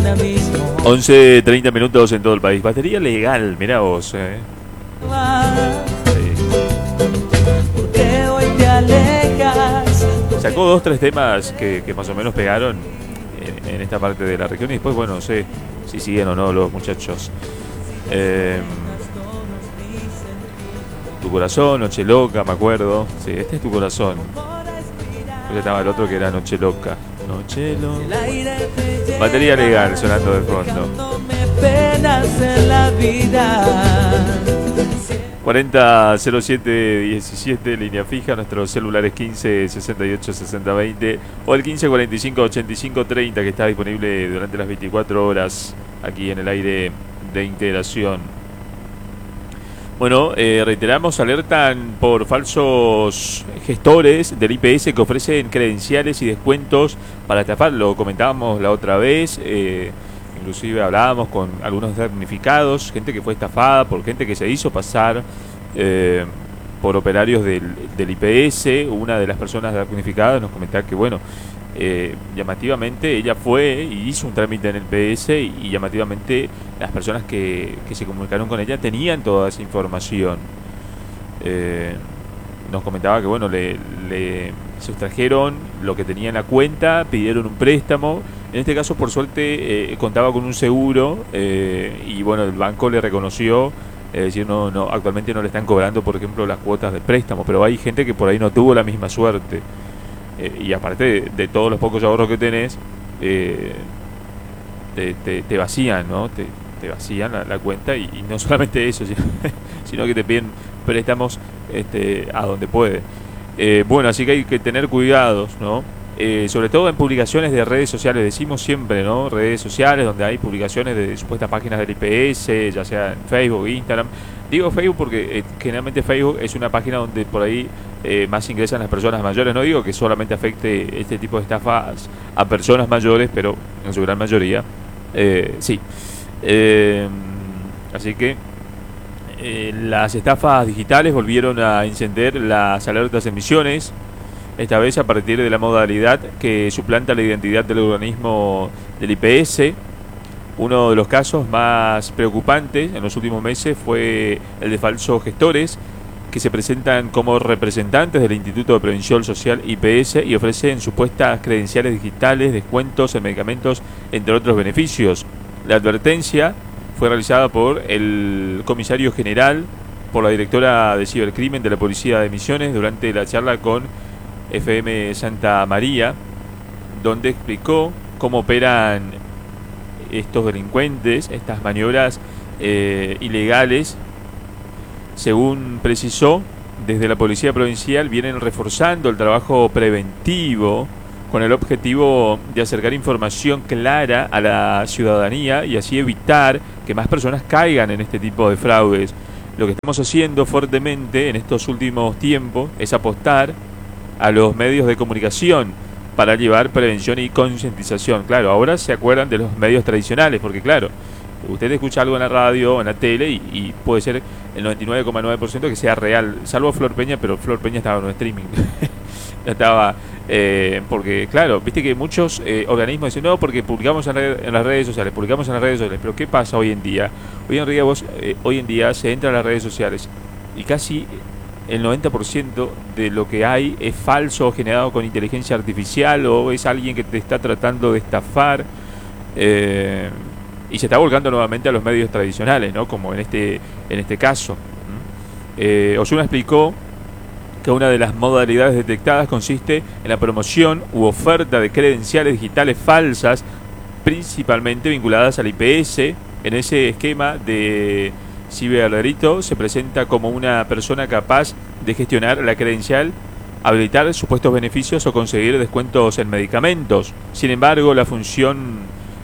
11:30 minutos en todo el país. Batería legal, mirá vos. Sí. Sacó 2-3 temas que más o menos pegaron en esta parte de la región. Y después, bueno, no sé si siguen o no los muchachos. Tu corazón, Noche Loca, me acuerdo. Sí, este es Tu Corazón. Después estaba el otro que era Noche Loca. Noche Loca. Batería legal sonando de fondo. 400717, línea fija. Nuestros celulares 15 68 60 20 o el 15 45 85 30, que está disponible durante las 24 horas aquí en el aire de Integración. Bueno, reiteramos, alertan por falsos gestores del IPS que ofrecen credenciales y descuentos para estafar. Lo comentábamos la otra vez, inclusive hablábamos con algunos damnificados, gente que fue estafada por gente que se hizo pasar por operarios del IPS. Una de las personas damnificadas nos comentaba que, bueno, llamativamente ella fue y hizo un trámite en el PS y llamativamente las personas que se comunicaron con ella tenían toda esa información. Nos comentaba que, bueno, le sustrajeron lo que tenía en la cuenta, pidieron un préstamo. En este caso, por suerte, contaba con un seguro y, bueno, el banco le reconoció. Es decir, no, actualmente no le están cobrando, por ejemplo, las cuotas de préstamo, pero hay gente que por ahí no tuvo la misma suerte. Y aparte de todos los pocos ahorros que tenés, te vacían, ¿no? Te vacían la cuenta y no solamente eso, sino que te piden préstamos a donde puede. Bueno, así que hay que tener cuidados, ¿no? Sobre todo en publicaciones de redes sociales, decimos siempre, ¿no? Redes sociales donde hay publicaciones de supuestas páginas del IPS, ya sea en Facebook, Instagram. Digo Facebook porque generalmente Facebook es una página donde por ahí más ingresan las personas mayores. No digo que solamente afecte este tipo de estafas a personas mayores, pero en su gran mayoría sí. Así que las estafas digitales volvieron a encender las alertas en Misiones, esta vez a partir de la modalidad que suplanta la identidad del organismo del IPS. Uno de los casos más preocupantes en los últimos meses fue el de falsos gestores que se presentan como representantes del Instituto de Prevención Social IPS y ofrecen supuestas credenciales digitales, descuentos en medicamentos, entre otros beneficios. La advertencia fue realizada por el comisario general, por la directora de cibercrimen de la Policía de Misiones durante la charla con FM Santa María, donde explicó cómo operan estos delincuentes, estas maniobras ilegales. Según precisó, desde la Policía Provincial vienen reforzando el trabajo preventivo con el objetivo de acercar información clara a la ciudadanía y así evitar que más personas caigan en este tipo de fraudes. Lo que estamos haciendo fuertemente en estos últimos tiempos es apostar a los medios de comunicación para llevar prevención y concientización. Claro, ahora se acuerdan de los medios tradicionales, porque claro, usted escucha algo en la radio o en la tele y puede ser el 99,9% que sea real, salvo Flor Peña, pero Flor Peña estaba en un streaming. No estaba, porque claro, viste que muchos organismos dicen, no, porque publicamos en las redes sociales, pero ¿qué pasa hoy en día? Hoy en día se entra a las redes sociales y casi el 90% de lo que hay es falso, generado con inteligencia artificial, o es alguien que te está tratando de estafar, y se está volcando nuevamente a los medios tradicionales, ¿no? Como en este caso. Osuna explicó que una de las modalidades detectadas consiste en la promoción u oferta de credenciales digitales falsas, principalmente vinculadas al IPS. En ese esquema de ciberdelito se presenta como una persona capaz de gestionar la credencial, habilitar supuestos beneficios o conseguir descuentos en medicamentos. Sin embargo, la función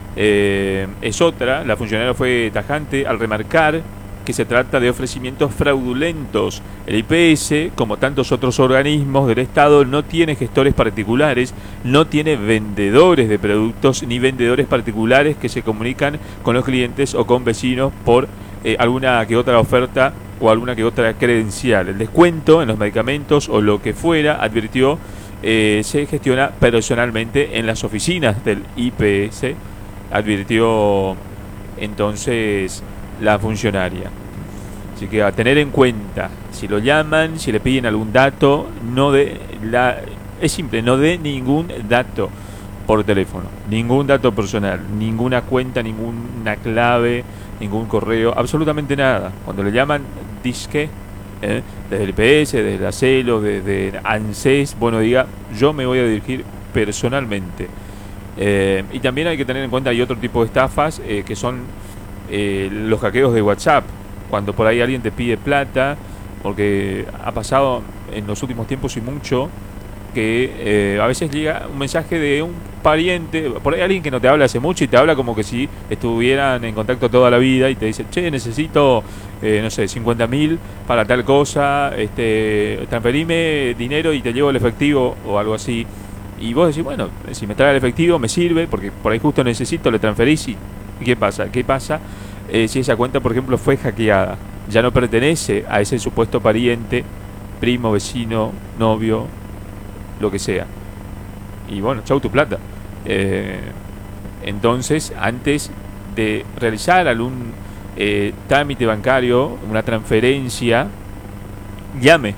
es otra. La funcionaria fue tajante al remarcar que se trata de ofrecimientos fraudulentos. El IPS, como tantos otros organismos del Estado, no tiene gestores particulares, no tiene vendedores de productos ni vendedores particulares que se comunican con los clientes o con vecinos por alguna que otra oferta o alguna que otra credencial. El descuento en los medicamentos o lo que fuera, advirtió, se gestiona personalmente en las oficinas del IPS advirtió entonces la funcionaria. Así que a tener en cuenta, si lo llaman, si le piden algún dato, es simple, no dé ningún dato por teléfono, ningún dato personal, ninguna cuenta, ninguna clave, ningún correo, absolutamente nada. Cuando le llaman, disque, desde el IPS, desde la CELO, desde ANSES, bueno, diga, yo me voy a dirigir personalmente. Y también hay que tener en cuenta, hay otro tipo de estafas que son los hackeos de WhatsApp. Cuando por ahí alguien te pide plata, porque ha pasado en los últimos tiempos y mucho, que a veces llega un mensaje de un pariente, por ahí alguien que no te habla hace mucho y te habla como que si estuvieran en contacto toda la vida y te dice, che, necesito, no sé, 50.000 para tal cosa, transferime dinero y te llevo el efectivo o algo así. Y vos decís, bueno, si me trae el efectivo me sirve, porque por ahí justo necesito, le transferís y ¿qué pasa? ¿Qué pasa si esa cuenta, por ejemplo, fue hackeada? Ya no pertenece a ese supuesto pariente, primo, vecino, novio, lo que sea. Y bueno, chau tu plata. Entonces, antes de realizar algún trámite bancario, una transferencia, llame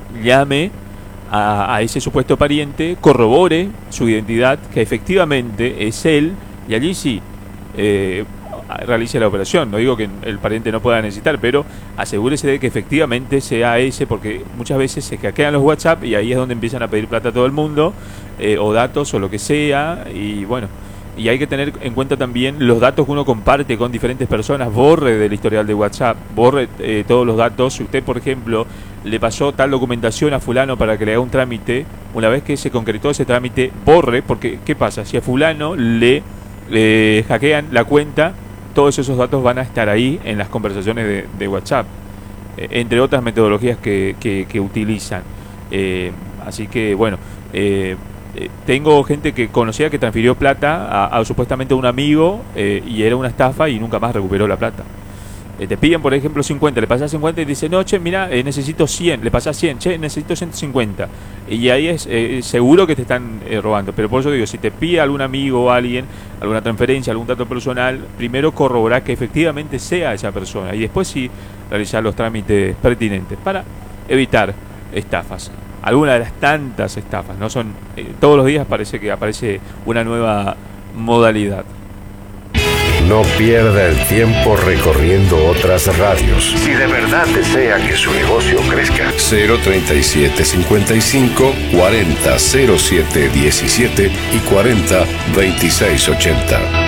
a ese supuesto pariente, corrobore su identidad, que efectivamente es él, y allí sí realice la operación. No digo que el pariente no pueda necesitar, pero asegúrese de que efectivamente sea ese, porque muchas veces se hackean los WhatsApp y ahí es donde empiezan a pedir plata a todo el mundo, o datos o lo que sea, y bueno, y hay que tener en cuenta también los datos que uno comparte con diferentes personas. Borre del historial de WhatsApp, borre todos los datos. Si usted, por ejemplo, le pasó tal documentación a fulano para que le haga un trámite, una vez que se concretó ese trámite, borre, porque ¿qué pasa? Si a fulano le hackean la cuenta, todos esos datos van a estar ahí en las conversaciones de WhatsApp, entre otras metodologías que utilizan. Así que bueno, tengo gente que conocía que transfirió plata a supuestamente un amigo, y era una estafa y nunca más recuperó la plata. Te piden, por ejemplo, 50, le pasas 50 y dice, no, che, mira, necesito 100, le pasas 100, che, necesito 150. Y ahí es seguro que te están robando. Pero por eso digo, si te pide algún amigo o alguien, alguna transferencia, algún dato personal, primero corroborar que efectivamente sea esa persona y después sí realizar los trámites pertinentes para evitar estafas. Algunas de las tantas estafas, ¿no? Son todos los días parece que aparece una nueva modalidad. No pierda el tiempo recorriendo otras radios. Si de verdad desea que su negocio crezca. 037 55 40 07 17 y 40 26 80.